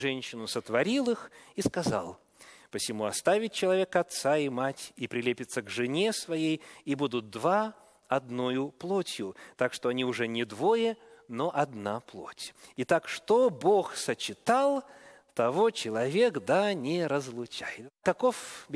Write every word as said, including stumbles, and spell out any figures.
женщину сотворил их и сказал: «Посему оставит человек отца и мать, и прилепится к жене своей, и будут два одною плотью, так что они уже не двое, но одна плоть. Итак, что Бог сочетал, того человек да не разлучает». Таков